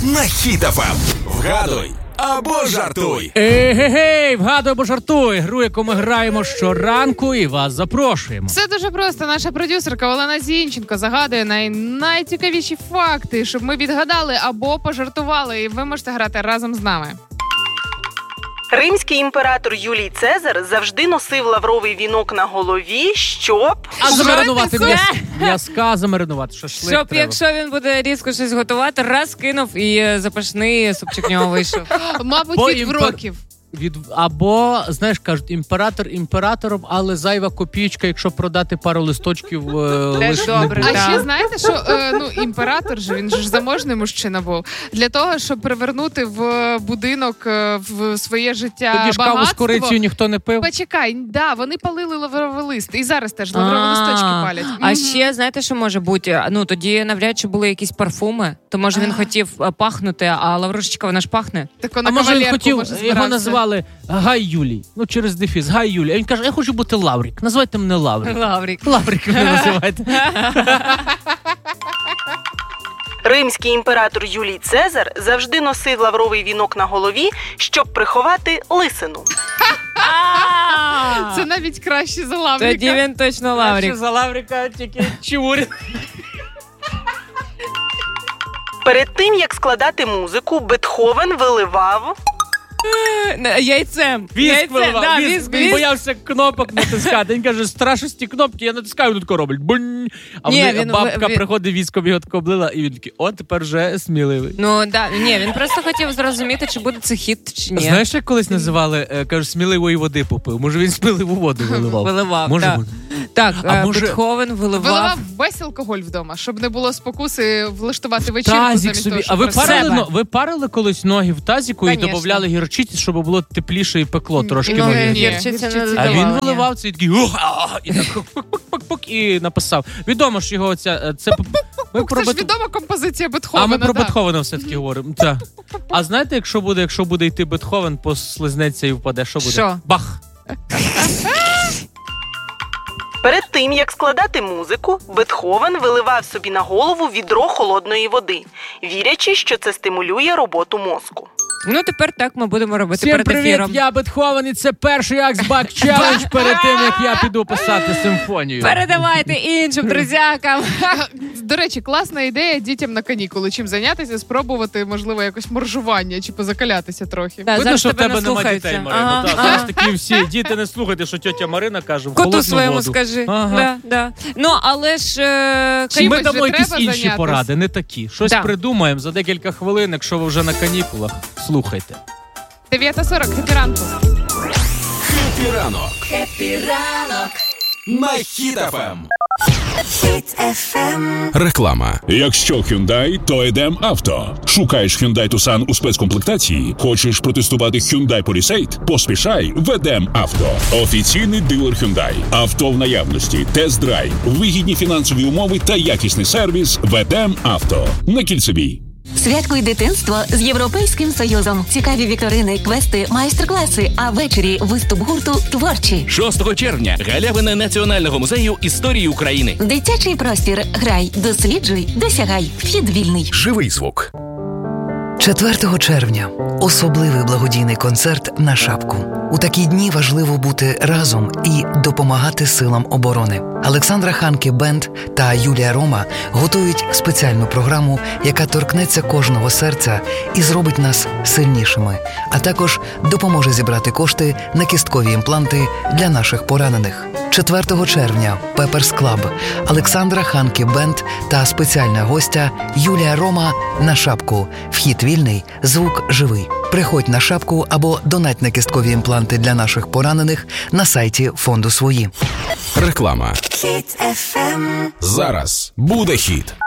на Хіт ФМ. Вгадуй або жартуй. Ей-гей-гей, вгадуй або жартуй. Гру, яку ми граємо щоранку, і вас запрошуємо. Все дуже просто. Наша продюсерка Олена Зінченко загадує найцікавіші факти, щоб ми відгадали або пожартували. І ви можете грати разом з нами. Римський імператор Юлій Цезар завжди носив лавровий вінок на голові, щоб... Замаринувати м'язка, замаринувати шашлик. Щоб, якщо він буде різко щось готувати, раз кинув і запашний супчик в нього вийшов. Мабуть, від років. Або, знаєш, кажуть, імператор імператором, але зайва копійка, якщо продати пару листочків, лише добре. А ще знаєте, що імператор же, він ж заможний мужчина був. Для того, щоб привернути в будинок, в своє життя тоді ж багатство. каву з корицею ніхто не пив. Почекай, да, вони палили лавровий лист. І зараз теж лаврові листочки палять. А ще, знаєте, що може бути? Ну, тоді навряд чи були якісь парфуми, то може він хотів пахнути, а лаврушечка, вона ж пахне. Так а може він хотів, його назвали Гай Юлій. Ну, через дефіс. Гай Юлій. А він каже, я хочу бути Лаврік. Назвайте мене Лаврік. Лаврік мене називайте. Римський імператор Юлій Цезар завжди носив лавровий вінок на голові, щоб приховати лисину. Це навіть краще за Лавріка. Тоді він точно Лаврік. Краще за Лавріка, тільки Чевурін. Перед тим, як складати музику, Бетховен виливав... Яйцем. Віск виливав. Да, Він боявся кнопок натискати. Він каже, страшно ті кнопки, я натискаю, він тако робить. Бунь. А бабка приходить віском, його тако облила, і він такий, о, тепер вже сміливий. Ну, да, ні, він просто хотів зрозуміти, чи буде це хіт, чи ні. Знаєш, як колись називали, кажуть, сміливої води попив. Може, він сміливу воду виливав? Виливав, може, так. Бути. Так, Бетховен виливав весь алкоголь вдома, щоб не було спокуси влаштувати вечірку замість того, щоб ви парили колись ноги в тазіку і додавали гірчиці, щоб було тепліше і пекло трошки ноги? А він виливав це і такий і так пук-пук-пук і написав. Відомо ж його це це ж відома композиція Бетховена. А ми про Бетховена все-таки говоримо. Так. А знаєте, якщо буде йти Бетховен, послизнеться і впаде, що буде? Що? Бах! Перед тим, як складати музику, Бетховен виливав собі на голову відро холодної води, вірячи, що це стимулює роботу мозку. Ну, тепер так ми будемо робити всім перед привіт, ефіром. Я Бетховен, і це перший Axback Challenge перед тим, як я піду писати симфонію. Передавайте іншим друзякам. До речі, класна ідея дітям на канікули. Чим зайнятися, спробувати, можливо, якось моржування чи позакалятися трохи. Да, видно, що в тебе немає дітей, Марина. Зараз такі всі діти не слухайте, що тьотя Марина каже в холодну воду. Коту своєму скажи. Ага. Да. Ну, але ж... Ми дамо якісь інші поради, не такі. Щось придумаємо за декілька хвилин, якщо ви вже на канікулах. Слухайте. 9:40, хеппі ранку. Хеппі ранок. Хеппі ранок. На Хіт ФМ. Реклама. Якщо Hyundai, то Edem Авто. Шукаєш Hyundai Tucson у спецкомплектації? Хочеш протестувати Hyundai Palisade? Поспішай в Edem Авто. Офіційний дилер Hyundai. Авто в наявності, тест-драйв, вигідні фінансові умови та якісний сервіс в Edem Авто. На Кільцевій. Святкуй дитинство з Європейським Союзом. Цікаві вікторини, квести, майстер-класи, а ввечері виступ гурту «Творчі». 6 червня. Галявина Національного музею історії України. Дитячий простір. Грай, досліджуй, досягай. Вхід вільний. Живий звук. 4 червня. Особливий благодійний концерт на Шапку. У такі дні важливо бути разом і допомагати силам оборони. Олександра Ханке Бенд та Юлія Рома готують спеціальну програму, яка торкнеться кожного серця і зробить нас сильнішими, а також допоможе зібрати кошти на кісткові імпланти для наших поранених. 4 червня Пеперс Клаб, Олександра Ханке Бенд та спеціальна гостя Юлія Рома на Шапку. Вхід вільний, звук живий. Приходь на Шапку або донать на кісткові імпланти для наших поранених на сайті фонду «Свої». Реклама. Хіт ФМ. Зараз буде хіт.